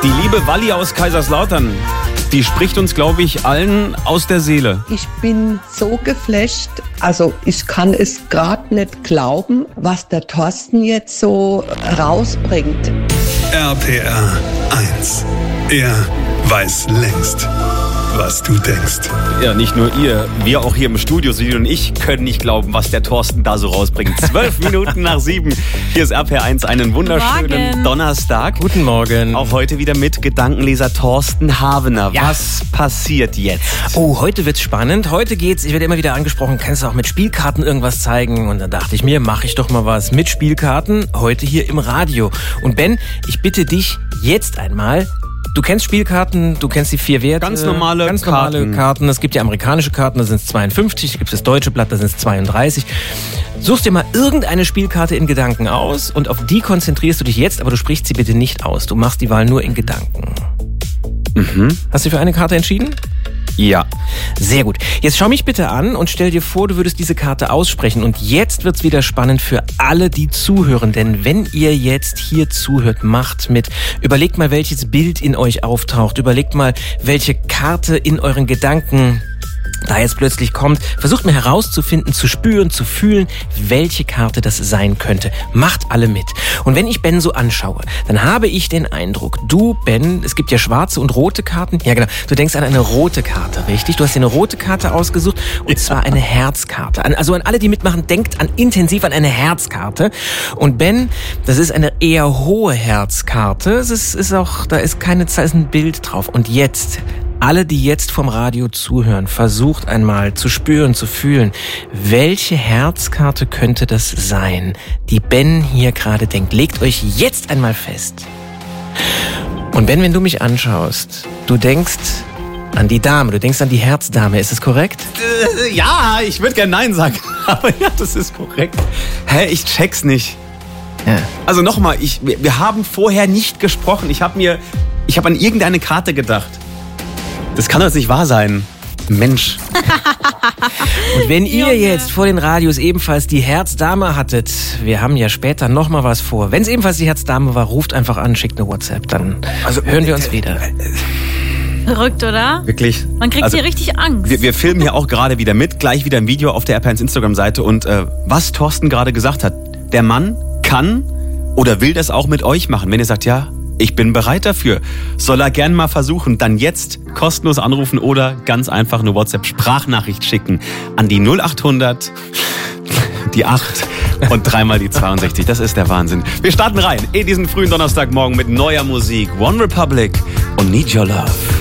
Die liebe Walli aus Kaiserslautern, die spricht uns, glaube ich, allen aus der Seele. Ich bin so geflasht, also ich kann es gerade nicht glauben, was der Thorsten jetzt so rausbringt. RPR 1. Er weiß längst, was du denkst. Ja, nicht nur ihr, wir auch hier im Studio, Sie und ich, können nicht glauben, was der Thorsten da so rausbringt. 12 Minuten nach 7. Hier ist RPR 1, einen wunderschönen Donnerstag. Guten Morgen. Auch heute wieder mit Gedankenleser Thorsten Havener. Ja. Was passiert jetzt? Oh, heute wird's spannend. Heute geht's, ich werde immer wieder angesprochen, kannst du auch mit Spielkarten irgendwas zeigen? Und dann dachte ich mir, mache ich doch mal was mit Spielkarten, heute hier im Radio. Und Ben, ich bitte dich jetzt einmal, du kennst Spielkarten, du kennst die 4 Werte. Ganz normale Karten. Es gibt ja amerikanische Karten, da sind es 52, da gibt es das deutsche Blatt, da sind es 32. Suchst dir mal irgendeine Spielkarte in Gedanken aus und auf die konzentrierst du dich jetzt, aber du sprichst sie bitte nicht aus. Du machst die Wahl nur in Gedanken. Hast du dich für eine Karte entschieden? Ja. Sehr gut. Jetzt schau mich bitte an und stell dir vor, du würdest diese Karte aussprechen. Und jetzt wird's wieder spannend für alle, die zuhören. Denn wenn ihr jetzt hier zuhört, macht mit. Überlegt mal, welches Bild in euch auftaucht. Überlegt mal, welche Karte in euren Gedanken da jetzt plötzlich kommt. Versucht mal herauszufinden, zu spüren, zu fühlen, welche Karte das sein könnte. Macht alle mit. Und wenn ich Ben so anschaue, dann habe ich den Eindruck, du, Ben, es gibt ja schwarze und rote Karten. Ja, genau. Du denkst an eine rote Karte, richtig? Du hast dir eine rote Karte ausgesucht und zwar eine Herzkarte. Also an alle, die mitmachen, denkt intensiv an eine Herzkarte. Und Ben, das ist eine eher hohe Herzkarte. Es ist auch, da ist keine Zahl, ist ein Bild drauf. Und jetzt, alle, die jetzt vom Radio zuhören, versucht einmal zu spüren, zu fühlen, welche Herzkarte könnte das sein, die Ben hier gerade denkt. Legt euch jetzt einmal fest. Und Ben, wenn du mich anschaust, du denkst an die Dame, du denkst an die Herzdame, ist es korrekt? Ja, ich würde gerne Nein sagen, aber ja, das ist korrekt. Hä, ich check's nicht. Ja. Also nochmal, wir haben vorher nicht gesprochen. Ich habe an irgendeine Karte gedacht. Das kann doch nicht wahr sein. Mensch. Und wenn ihr jetzt vor den Radios ebenfalls die Herzdame hattet, wir haben ja später nochmal was vor. Wenn es ebenfalls die Herzdame war, ruft einfach an, schickt eine WhatsApp, dann hören wir uns wieder. Verrückt, oder? Wirklich. Man kriegt hier richtig Angst. Wir filmen hier auch gerade wieder mit, gleich wieder ein Video auf der RPR1 Instagram-Seite. Und was Thorsten gerade gesagt hat, der Mann kann oder will das auch mit euch machen. Wenn ihr sagt, ja, ich bin bereit dafür, soll er gern mal versuchen, dann jetzt kostenlos anrufen oder ganz einfach eine WhatsApp-Sprachnachricht schicken an die 0800, die 8 und dreimal die 62. Das ist der Wahnsinn. Wir starten rein in diesen frühen Donnerstagmorgen mit neuer Musik. One Republic und Need Your Love.